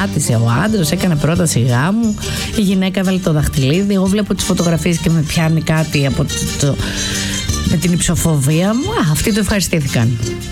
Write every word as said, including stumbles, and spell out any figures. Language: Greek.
σταμάτησε, ο άντρας έκανε πρόταση γάμου, η γυναίκα έβαλε το δαχτυλίδι. Εγώ βλέπω τις φωτογραφίες και με πιάνει κάτι από το, το, με την υψοφοβία μου. Α, αυτοί το ευχαριστήθηκαν.